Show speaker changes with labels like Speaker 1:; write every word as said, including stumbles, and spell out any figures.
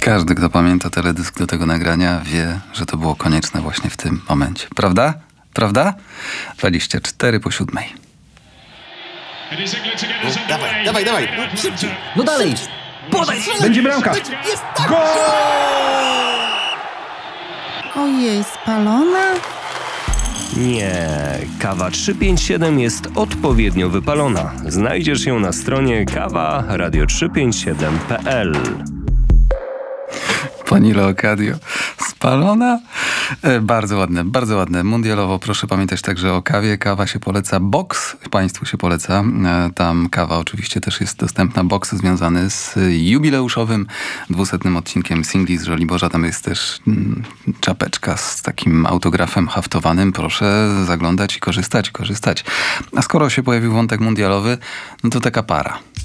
Speaker 1: Każdy, kto pamięta teledysk do tego nagrania, wie, że to było konieczne właśnie w tym momencie. Prawda? Prawda? dwadzieścia cztery po siódmej.
Speaker 2: No, dawaj, dawaj, dawaj. No, szybciej.
Speaker 3: No dalej. Podaj.
Speaker 4: Będzie bramka.
Speaker 2: Jest tak.
Speaker 4: Gol!
Speaker 5: Ojej, spalona?
Speaker 6: Nie, kawa trzysta pięćdziesiąt siedem jest odpowiednio wypalona. Znajdziesz ją na stronie kawa radio trzysta pięćdziesiąt siedem kropka p l.
Speaker 1: Pani Leocadio. Spalona? E, bardzo ładne, bardzo ładne. Mundialowo proszę pamiętać także o kawie. Kawa się poleca, boks Państwu się poleca. E, tam kawa oczywiście też jest dostępna. Boks związany z jubileuszowym dwusetnym odcinkiem singli z Żoliborza. Tam jest też mm, czapeczka z takim autografem haftowanym. Proszę zaglądać i korzystać, korzystać. A skoro się pojawił wątek mundialowy, no to taka para.